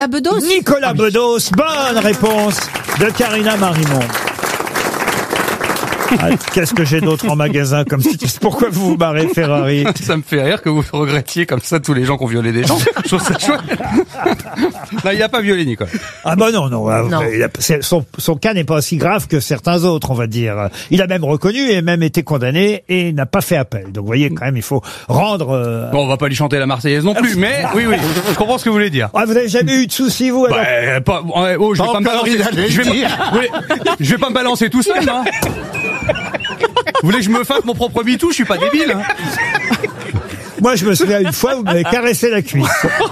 Bedos. Nicolas Bedos, bonne réponse de Karina Marimond. Ah, qu'est-ce que j'ai d'autre en magasin comme ça? Pourquoi vous vous marrez, Ferrari? Ça me fait rire que vous regrettiez comme ça tous les gens qui ont violé des gens. Je trouve ça chouette. Non, il a pas violé, Nicolas. Ah bah non. Son cas n'est pas aussi grave que certains autres, on va dire. Il a même reconnu et même été condamné et n'a pas fait appel. Donc vous voyez, quand même, il faut rendre... Bon, on va pas lui chanter la Marseillaise non plus, mais oui, je comprends ce que vous voulez dire. Ah, vous avez jamais eu de soucis, vous, alors? Je vais pas me balancer. Je vais pas me balancer tout seul, hein. Vous voulez que je me fasse mon propre MeToo? Je suis pas débile. Hein. Moi, je me souviens une fois, vous m'avez caressé la cuisse.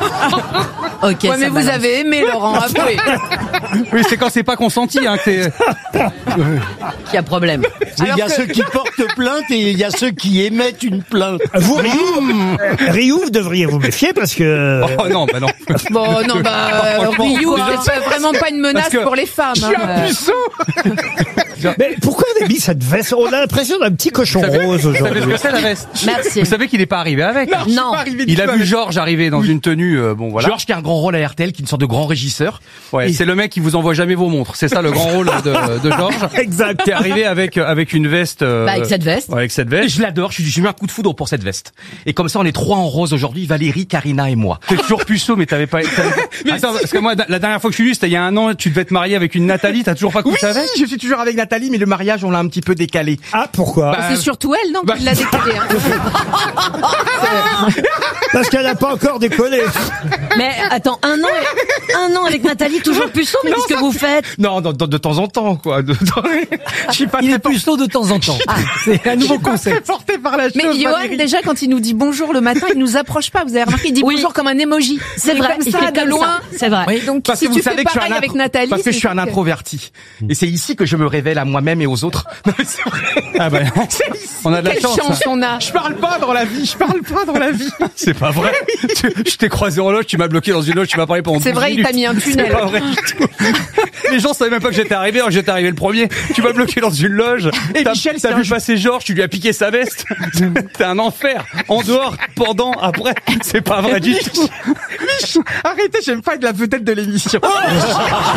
Ok, ouais, mais vous avez aimé, Laurent, avouez. Oui, c'est quand c'est pas consenti, hein, que c'est... Qu'il y a problème. Il y a ceux qui portent plainte et il y a ceux qui émettent une plainte. Vous, Ryu, vous devriez vous méfier parce que... Oh non, bah non. Bon, non, Ryu, c'est vraiment pas une menace pour les femmes. Je suis un puceau. Mais pourquoi vous avez mis cette veste? On a l'impression d'un petit cochon rose Vous savez ce aujourd'hui. que c'est, la veste? Merci. Vous savez qu'il est pas arrivé avec? Non. Il a vu Georges arriver dans une tenue, bon voilà. Georges qui a un grand rôle à RTL, qui est une sorte de grand régisseur. Ouais, c'est le mec qui vous envoie jamais vos montres. C'est ça le grand rôle de Georges. Exact. Qui est arrivé avec une veste. Avec cette veste. Ouais, avec cette Et veste. je l'adore, j'ai mis un coup de foudre pour cette veste. Et comme ça, on est trois en rose aujourd'hui, Valérie, Karina et moi. T'es toujours puceau, mais t'avais pas... Attends, parce que moi, la dernière fois que je suis venu, c'était il y a un an, tu devais te marier avec une Nathalie, t'as toujours pas couché avec? je suis toujours avec Nathalie, mais le mariage, on l'a un petit peu décalé. Ah, pourquoi? C'est surtout elle, non, qui l'a décalé. Hein. Parce qu'elle n'a pas encore décollé. Mais attends, un an avec Nathalie, toujours puceau, mais qu'est-ce que vous faites? Non, de temps en temps, quoi. Je suis pas Il est puceau de temps en temps. C'est un nouveau concept. porté par la chose. Mais Johan, Valérie. déjà, quand il nous dit bonjour le matin, il nous approche pas. Vous avez remarqué, il dit Oui. bonjour comme un emoji. C'est vrai, comme il ça, fait de comme loin. ça. C'est vrai. Oui, Donc, parce si que tu vous savez fais que je suis pareil un avec Nathalie, parce que je suis c'est un sûr que- introverti. Et c'est ici que je me révèle à moi-même et aux autres. Non, mais c'est vrai. Ah bah non. C'est ici. On a de la Quelle chance. chance on a. Je parle pas dans la vie, C'est pas vrai. Je t'ai croisé en loge, tu m'as bloqué dans une loge, tu m'as parlé pendant C'est 12 vrai, il minutes. t'a mis un tunnel. C'est pas vrai du tout. Les gens savaient même pas que j'étais arrivé, alors que j'étais arrivé le premier. Tu m'as bloqué dans une loge. Et T'as Michel, c'est vu un passer Georges, tu lui as piqué sa veste. T'es un enfer. En dehors, pendant, après. C'est pas vrai du tout. Arrêtez, j'aime pas être la vedette de l'émission.